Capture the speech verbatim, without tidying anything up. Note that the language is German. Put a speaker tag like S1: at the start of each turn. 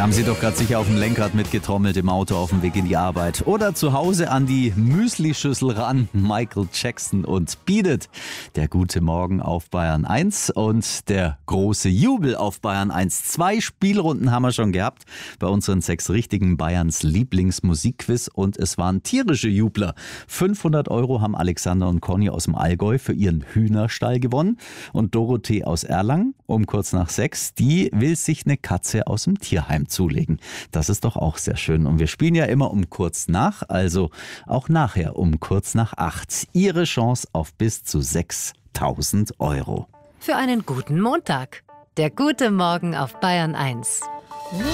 S1: Haben Sie doch gerade sicher auf dem Lenkrad mitgetrommelt im Auto auf dem Weg in die Arbeit. Oder zu Hause an die Müslischüssel ran. Michael Jackson und Beat It. Der gute Morgen auf Bayern eins und der große Jubel auf Bayern eins. Zwei Spielrunden haben wir schon gehabt bei unseren sechs richtigen Bayerns Lieblingsmusikquiz und es waren tierische Jubler. fünfhundert Euro haben Alexander und Conny aus dem Allgäu für ihren Hühnerstall gewonnen und Dorothee aus Erlangen um kurz nach sechs, die will sich eine Katze aus dem Tierheim zulegen. Das ist doch auch sehr schön. Und wir spielen ja immer um kurz nach, also auch nachher um kurz nach acht. Ihre Chance auf bis zu sechstausend Euro.
S2: Für einen guten Montag. Der gute Morgen auf Bayern eins.